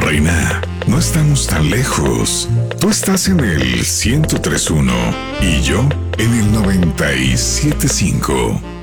Reina, no estamos tan lejos. Tú estás en el 103.1 y yo en el 97.5.